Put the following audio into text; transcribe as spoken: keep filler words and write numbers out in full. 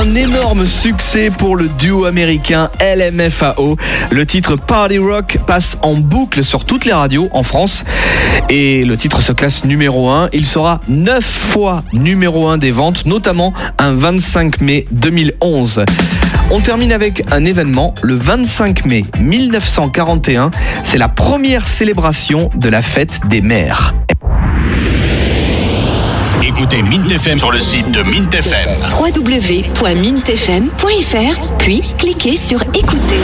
Un énorme succès pour le duo américain L M F A O. Le titre Party Rock passe en boucle sur toutes les radios en France et le titre se classe numéro un. Il sera neuf fois numéro un des ventes, notamment un vingt-cinq mai deux mille onze. On termine avec un événement, le vingt-cinq mai mille neuf cent quarante et un. C'est la première célébration de la fête des mères. Écoutez Mint F M sur le site de Mint F M. w w w point mint f m point f r, puis cliquez sur écouter.